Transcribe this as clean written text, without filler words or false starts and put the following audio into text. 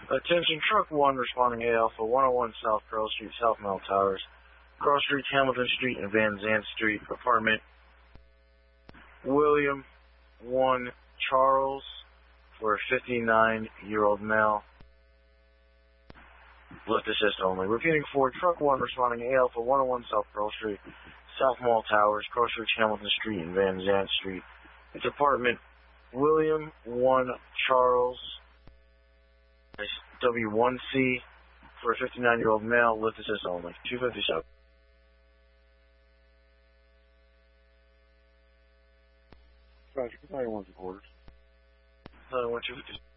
Attention, Truck 1 responding A Alpha 101 South Pearl Street, South Mall Towers, Cross Street, Hamilton Street, and Van Zandt Street, apartment William 1 Charles, for a 59-year-old male. Lift assist only. Repeating for Truck 1 responding A Alpha 101 South Pearl Street, South Mall Towers, Cross Street, Hamilton Street, and Van Zandt Street. It's apartment William 1 Charles, W1C, for a 59-year-old male. Lift assist only. 257. Roger, 91's orders. 257.